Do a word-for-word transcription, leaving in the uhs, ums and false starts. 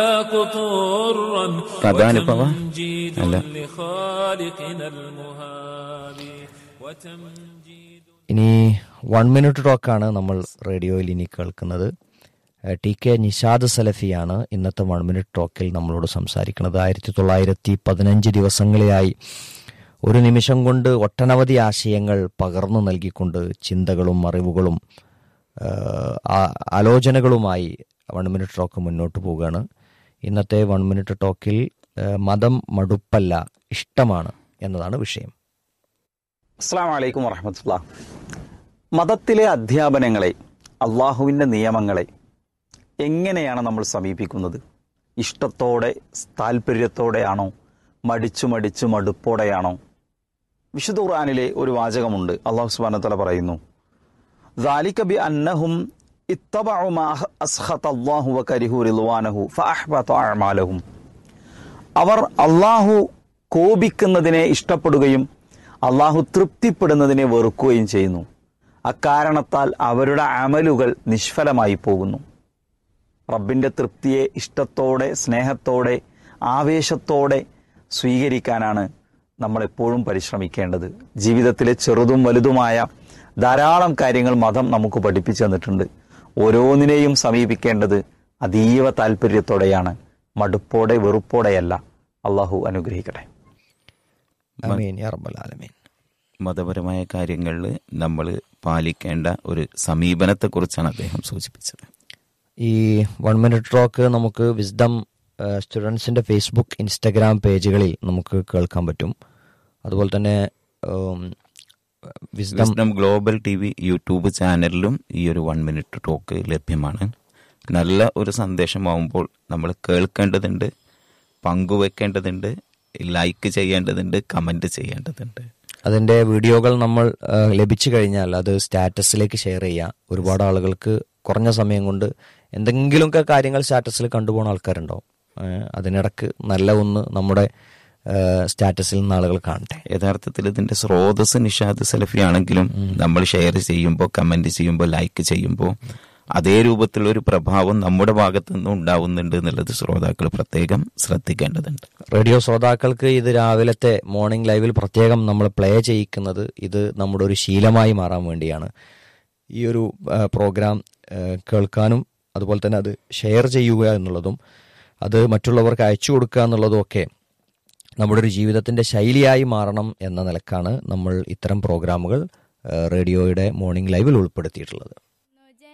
അതാണിപ്പവ അല്ല. ഇനി one minute ടോക്കാണ് നമ്മൾ റേഡിയോയിൽ ഇനി കേൾക്കുന്നത്. ടി കെ നിഷാദ് സലഫിയാണ് ഇന്നത്തെ വൺ മിനിറ്റ് ടോക്കിൽ നമ്മളോട് സംസാരിക്കുന്നത്. ആയിരത്തി തൊള്ളായിരത്തി പതിനഞ്ച് ദിവസങ്ങളെയായി ഒരു നിമിഷം കൊണ്ട് ഒട്ടനവധി ആശയങ്ങൾ പകർന്നു നൽകിക്കൊണ്ട് ചിന്തകളും അറിവുകളും ആലോചനകളുമായി വൺ മിനിറ്റ് ടോക്ക് മുന്നോട്ട് പോവുകയാണ്. ഇന്നത്തെ വൺ മിനിറ്റ് ടോക്കിൽ മതം മടുപ്പല്ല, ഇഷ്ടമാണ് എന്നതാണ് വിഷയം. അസ്സലാമു അലൈക്കും വറഹ്മത്തുള്ളാഹി. മതത്തിലെ അധ്യാപനങ്ങളെ, അള്ളാഹുവിൻ്റെ നിയമങ്ങളെ എങ്ങനെയാണ് നമ്മൾ സമീപിക്കുന്നത്? ഇഷ്ടത്തോടെ, താല്പര്യത്തോടെയാണോ, മടിച്ചു മടിച്ചു മടുപ്പോടെയാണോ? വിശുദ്ധ ഖുർആനിലെ ഒരു വാചകമുണ്ട്. അള്ളാഹു സുബ്ഹാനഹു വ തആല പറയുന്നു, ذَلِكَ بِأَنَّهُمْ اتَّبَعُوا مَا أَسْخَطَ اللَّهُ وَكَرِهُوا رِضْوَانَهُ فَأَحْبَطَ أَعْمَالَهُم. അവർ അള്ളാഹു കോപിക്കുന്നതിനെ ഇഷ്ടപ്പെടുകയും അള്ളാഹു തൃപ്തിപ്പെടുന്നതിനെ വെറുക്കുകയും ചെയ്യുന്നു. അക്കാരണത്താൽ അവരുടെ അമലുകൾ നിഷ്ഫലമായി പോകുന്നു. റബ്ബിൻ്റെ തൃപ്തിയെ ഇഷ്ടത്തോടെ, സ്നേഹത്തോടെ, ആവേശത്തോടെ സ്വീകരിക്കാനാണ് നമ്മളെപ്പോഴും പരിശ്രമിക്കേണ്ടത്. ജീവിതത്തിലെ ചെറുതും വലുതുമായ ധാരാളം കാര്യങ്ങൾ മതം നമുക്ക് പഠിപ്പിച്ചു തന്നിട്ടുണ്ട്. ഓരോന്നിനെയും സമീപിക്കേണ്ടത് അതീവ താല്പര്യത്തോടെയാണ്, മടുപ്പോടെ വെറുപ്പോടെയല്ല. അള്ളാഹു അനുഗ്രഹിക്കട്ടെ. ആമീൻ യാ റബ്ബൽ ആലമീൻ. മതപരമായ കാര്യങ്ങളിൽ നമ്മൾ പാലിക്കേണ്ട ഒരു സമീപനത്തെക്കുറിച്ചാണ് അദ്ദേഹം സൂചിപ്പിച്ചത്. ഈ വൺ മിനിറ്റ് ടോക്ക് നമുക്ക് വിസ്ഡം സ്റ്റുഡൻസിൻ്റെ ഫേസ്ബുക്ക്, ഇൻസ്റ്റഗ്രാം പേജുകളിൽ നമുക്ക് കേൾക്കാൻ പറ്റും. അതുപോലെ തന്നെ wisdom global T V YouTube ചാനലിലും ഈ ഒരു വൺ മിനിറ്റ് ടോക്ക് ലഭ്യമാണ്. നല്ല ഒരു സന്ദേശമാവുമ്പോൾ നമ്മൾ കേൾക്കേണ്ടതുണ്ട്, പങ്കുവെക്കേണ്ടതുണ്ട്, ലൈക്ക് ചെയ്യേണ്ടതുണ്ട്, കമൻറ്റ് ചെയ്യേണ്ടതുണ്ട്. അതിൻ്റെ വീഡിയോകൾ നമ്മൾ ലഭിച്ചു കഴിഞ്ഞാൽ അത് സ്റ്റാറ്റസിലേക്ക് ഷെയർ ചെയ്യുക. ഒരുപാട് ആളുകൾക്ക് കുറഞ്ഞ സമയം കൊണ്ട് എന്തെങ്കിലുമൊക്കെ കാര്യങ്ങൾ സ്റ്റാറ്റസിൽ കണ്ടുപോകുന്ന ആൾക്കാരുണ്ടാവും. അതിനിടക്ക് നല്ല ഒന്ന് നമ്മുടെ സ്റ്റാറ്റസിൽ നിന്ന് ആളുകൾ കാണട്ടെ. യഥാർത്ഥത്തിൽ ഇതിൻ്റെ സ്രോതസ് നിഷാദ് സലഫി ആണെങ്കിലും നമ്മൾ ഷെയർ ചെയ്യുമ്പോൾ, കമൻറ്റ് ചെയ്യുമ്പോൾ, ലൈക്ക് ചെയ്യുമ്പോൾ അതേ രൂപത്തിലുള്ള ഒരു പ്രഭാവം നമ്മുടെ ഭാഗത്തു നിന്നും ഉണ്ടാവുന്നുണ്ട് എന്നുള്ളത് ശ്രോതാക്കൾ പ്രത്യേകം ശ്രദ്ധിക്കേണ്ടതുണ്ട്. റേഡിയോ ശ്രോതാക്കൾക്ക് ഇത് രാവിലത്തെ മോർണിംഗ് ലൈവിൽ പ്രത്യേകം നമ്മൾ പ്ലേ ചെയ്യിക്കുന്നത് ഇത് നമ്മുടെ ഒരു ശീലമായി മാറാൻ വേണ്ടിയാണ്. ഈ ഒരു പ്രോഗ്രാം കേൾക്കാനും അതുപോലെ തന്നെ അത് ഷെയർ ചെയ്യുക എന്നുള്ളതും അത് മറ്റുള്ളവർക്ക് അയച്ചു കൊടുക്കുക എന്നുള്ളതും ഒക്കെ നമ്മുടെ ഒരു ജീവിതത്തിൻ്റെ ശൈലിയായി മാറണം എന്ന നിലക്കാണ് നമ്മൾ ഇത്തരം പ്രോഗ്രാമുകൾ റേഡിയോയുടെ മോർണിംഗ് ലൈവിൽ ഉൾപ്പെടുത്തിയിട്ടുള്ളത്.